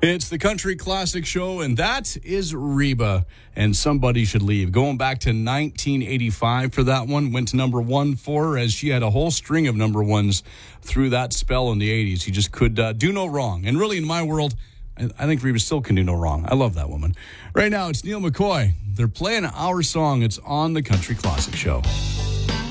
It's the Country Classic Show, and that is Reba, and Somebody Should Leave. Going back to 1985 for that one, went to number one for her, as she had a whole string of number ones through that spell in the 80s. She just could do no wrong. And really, in my world, I think Reba still can do no wrong. I love that woman. Right now, it's Neil McCoy. They're playing our song. It's on the Country Classic Show.